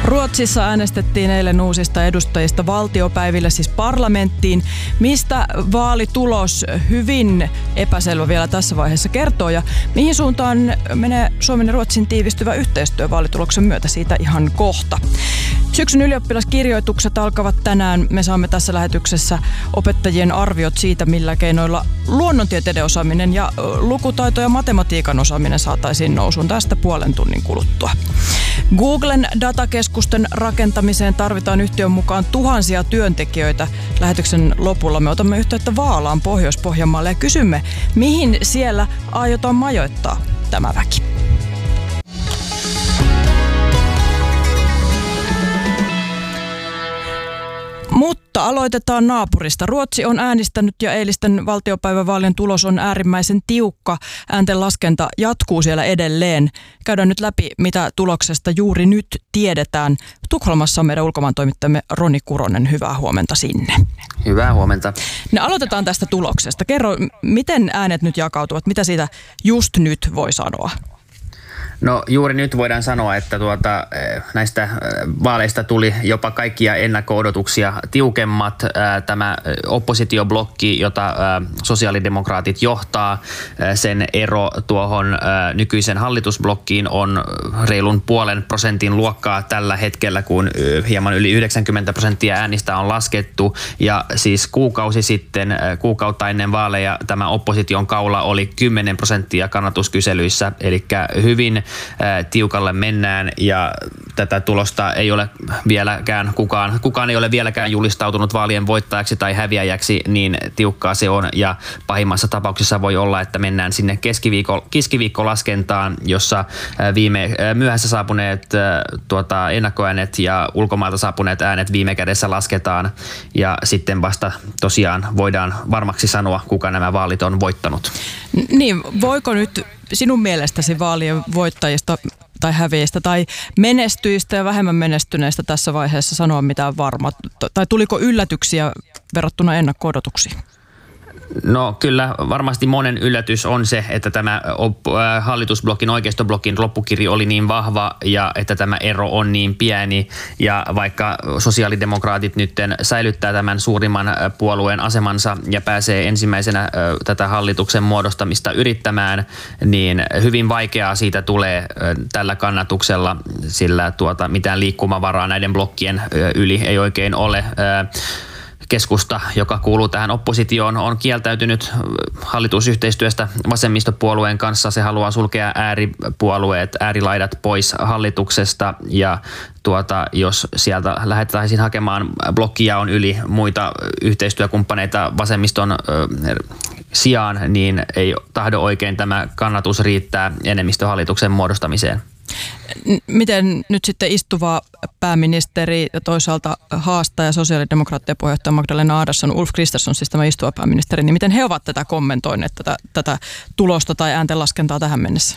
Ruotsissa äänestettiin eilen uusista edustajista valtiopäiville, siis parlamenttiin, mistä vaalitulos hyvin epäselvä vielä tässä vaiheessa kertoo ja mihin suuntaan menee Suomen ja Ruotsin tiivistyvä yhteistyö vaalituloksen myötä, siitä ihan kohta. Syksyn ylioppilaskirjoitukset alkavat tänään. Me saamme tässä lähetyksessä opettajien arviot siitä, millä keinoilla luonnontieteiden osaaminen ja lukutaito ja matematiikan osaaminen saataisiin nousuun tästä puolen tunnin kuluttua. Googlen datakeskusten rakentamiseen tarvitaan yhtiön mukaan tuhansia työntekijöitä. Lähetyksen lopulla me otamme yhteyttä Vaalaan Pohjois-Pohjanmaalle ja kysymme, mihin siellä aiotaan majoittaa tämä väki. Mutta aloitetaan naapurista. Ruotsi on äänestänyt ja eilisten valtiopäivävaalien tulos on äärimmäisen tiukka. Äänten laskenta jatkuu siellä edelleen. Käydään nyt läpi, mitä tuloksesta juuri nyt tiedetään. Tukholmassa on meidän ulkomaantoimittajamme Roni Kuronen. Hyvää huomenta sinne. Hyvää huomenta. Aloitetaan tästä tuloksesta. Kerro, miten äänet nyt jakautuvat? Mitä siitä just nyt voi sanoa? No juuri nyt voidaan sanoa, että näistä vaaleista tuli jopa kaikkia ennakko-odotuksia tiukemmat. Tämä oppositioblokki, jota sosiaalidemokraatit johtaa, sen ero tuohon nykyisen hallitusblokkiin on reilun 0,5% luokkaa tällä hetkellä, kun hieman yli 90% äänistä on laskettu. Ja siis kuukausi sitten, kuukautta ennen vaaleja, tämä opposition kaula oli 10% kannatuskyselyissä, eli hyvin tiukalle mennään ja tätä tulosta ei ole vieläkään kukaan ei ole vieläkään julistautunut vaalien voittajaksi tai häviäjäksi, niin tiukkaa se on ja pahimmassa tapauksessa voi olla, että mennään sinne keskiviikkolaskentaan, jossa myöhässä saapuneet ennakkoäänet ja ulkomailta saapuneet äänet viime kädessä lasketaan ja sitten vasta tosiaan voidaan varmaksi sanoa, kuka nämä vaalit on voittanut. Niin, voiko nyt sinun mielestäsi vaalien voittajista tai häviäjistä tai menestyjistä ja vähemmän menestyneistä tässä vaiheessa sanoa mitään varmaa? Tai tuliko yllätyksiä verrattuna ennakko-odotuksiin? No kyllä varmasti monen yllätys on se, että tämä hallitusblokin, oikeistoblokin loppukiri oli niin vahva ja että tämä ero on niin pieni. Ja vaikka sosiaalidemokraatit nyt säilyttää tämän suurimman puolueen asemansa ja pääsee ensimmäisenä tätä hallituksen muodostamista yrittämään, niin hyvin vaikeaa siitä tulee tällä kannatuksella, sillä mitään liikkumavaraa näiden blokkien yli ei oikein ole. Keskusta, joka kuuluu tähän oppositioon, on kieltäytynyt hallitusyhteistyöstä vasemmistopuolueen kanssa. Se haluaa sulkea ääripuolueet, äärilaidat pois hallituksesta ja jos sieltä lähdettäisiin hakemaan blokkijaon yli muita yhteistyökumppaneita vasemmiston sijaan, niin ei tahdo oikein tämä kannatus riittää enemmistöhallituksen muodostamiseen. Miten nyt sitten istuva pääministeri ja toisaalta haastaja sosiaalidemokraattien puheenjohtaja Magdalena Andersson, Ulf Kristersson, siis tämä istuva pääministeri, niin miten he ovat tätä kommentoineet, tätä tulosta tai ääntenlaskentaa tähän mennessä?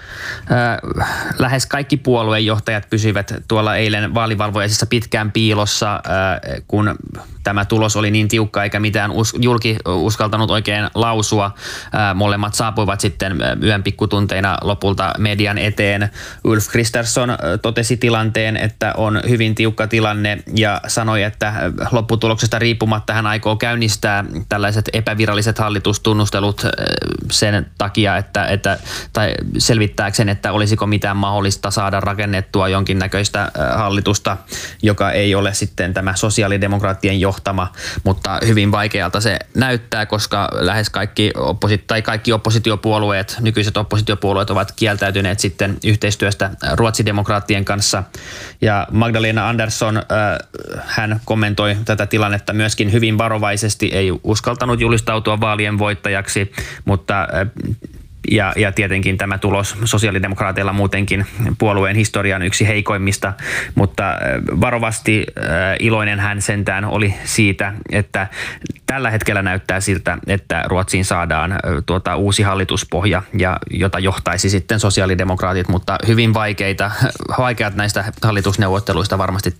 Lähes kaikki puoluejohtajat pysyivät tuolla eilen vaalivalvojaisissa pitkään piilossa, kun tämä tulos oli niin tiukka eikä mitään julki uskaltanut oikein lausua. Molemmat saapuivat sitten yön pikkutunteina lopulta median eteen. Ulf Kristersson totesi tilanteen, että on hyvin tiukka tilanne ja sanoi, että lopputuloksesta riippumatta hän aikoo käynnistää tällaiset epäviralliset hallitustunnustelut sen takia, tai selvittääkseen, että olisiko mitään mahdollista saada rakennettua jonkinnäköistä hallitusta, joka ei ole sitten tämä sosiaalidemokraattien johtama, mutta hyvin vaikealta se näyttää, koska lähes kaikki oppositiopuolueet, nykyiset oppositiopuolueet ovat kieltäytyneet sitten yhteistyöstä ruotsidemokraattien kanssa. Ja Magdalena Andersson, hän kommentoi tätä tilannetta myöskin hyvin varovaisesti, ei uskaltanut julistautua vaalien voittajaksi, mutta ja tietenkin tämä tulos sosiaalidemokraateilla muutenkin puolueen historian yksi heikoimmista, mutta varovasti iloinen hän sentään oli siitä, että tällä hetkellä näyttää siltä, että Ruotsiin saadaan uusi hallituspohja, jota johtaisi sitten sosiaalidemokraatit, mutta hyvin vaikeat näistä hallitusneuvotteluista varmasti